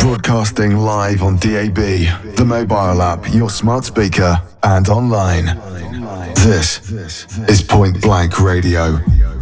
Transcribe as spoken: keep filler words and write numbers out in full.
Broadcasting live on D A B, the mobile app, your smart speaker, and online. This is Point Blank Radio.